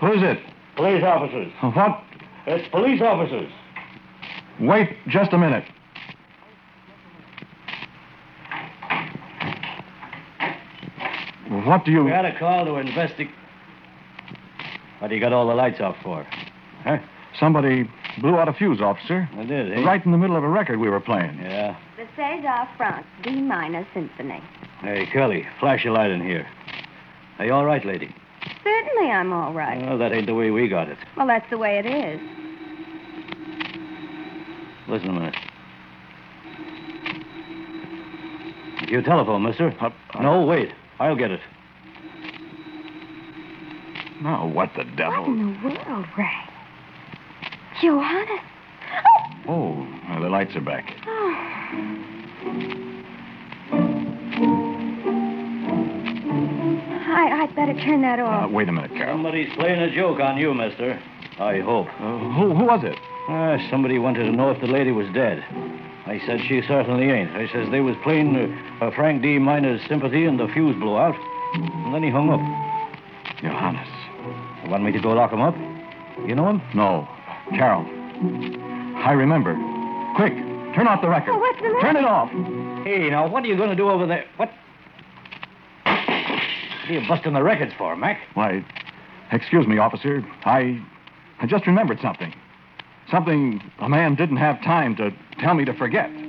Who is it? Police officers. What? It's police officers. Wait just a minute. What do you... We had a call to investigate. What do you got all the lights off for? Huh? Somebody blew out a fuse, officer. I did, eh? Right in the middle of a record we were playing. Yeah. The César France D minor symphony. Hey, Curly, flash a light in here. Are you all right, lady? Certainly I'm all right. Well, that ain't the way we got it. Well, that's the way it is. Listen a minute. Your telephone, mister. No, wait. I'll get it. Now, what the devil? What in the world, Ray? Johannes. Oh, well, the lights are back. I'd better turn that off. Wait a minute, Carol. Somebody's playing a joke on you, mister. I hope. Who was it? Somebody wanted to know if the lady was dead. I said she certainly ain't. I says they was playing Frank D. Minor's Sympathy and the fuse blew out. And then he hung up. Johannes. You want me to go lock him up? You know him? No. Carol. I remember. Quick, turn off the record. Oh, what's the matter? Turn it off. Hey, now, what are you going to do over there? What are you busting the records for, Mac? Why, excuse me, officer. I just remembered something. Something a man didn't have time to tell me to forget.